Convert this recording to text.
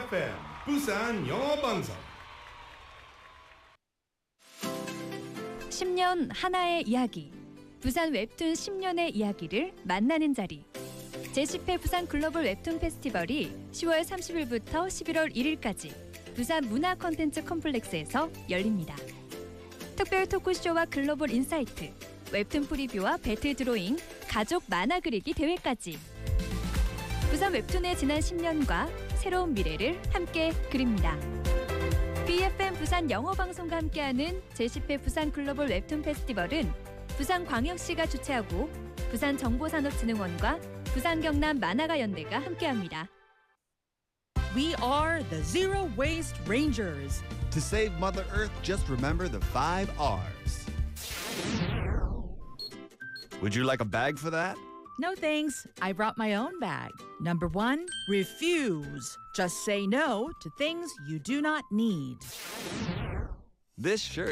BFM 부산 영어 방송 10년 하나의 이야기. 부산 웹툰 10년의 이야기를 만나는 자리. 제10회 부산 글로벌 웹툰 페스티벌이 10월 30일부터 11월 1일까지 부산 문화 콘텐츠 컴플렉스에서 열립니다. 특별 토크쇼와 글로벌 인사이트, 웹툰 프리뷰와 배틀 드로잉, 가족 만화 그리기 대회까지. 부산 웹툰의 지난 10년과 새로운 미래를 함께 그립니다. BFM 부산 영어방송과 함께하는 제10회 부산 글로벌 웹툰 페스티벌은 부산광역시가 주최하고 부산정보산업진흥원과 부산경남 만화가 연대가 함께합니다. We are the Zero Waste Rangers. To save Mother Earth, just remember the 5 R's. Would you like a bag for that? No thanks. I brought my own bag. Number 1, refuse. Just say no to things you do not need. This shirt